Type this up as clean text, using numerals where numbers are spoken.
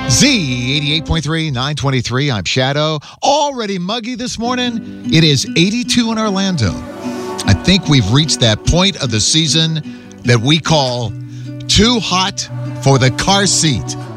Z 88.3, 923. I'm Shadow. Already muggy this morning. It is 82 in Orlando. I think we've reached that point of the season that we call too hot for the car seat.